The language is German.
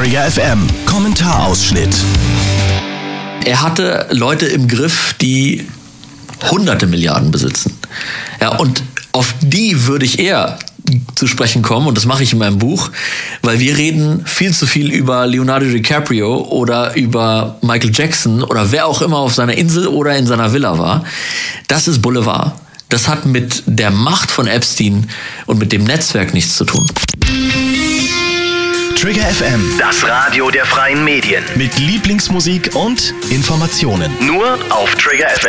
Trigger FM Kommentarausschnitt. Er hatte Leute im Griff, die hunderte Milliarden besitzen. Ja, und auf die würde ich eher zu sprechen kommen, und das mache ich in meinem Buch, weil wir reden viel zu viel über Leonardo DiCaprio oder über Michael Jackson oder wer auch immer auf seiner Insel oder in seiner Villa war. Das ist Boulevard. Das hat mit der Macht von Epstein und mit dem Netzwerk nichts zu tun. Trigger FM, Das Radio der freien Medien. mit Lieblingsmusik und Informationen. Nur auf Trigger FM.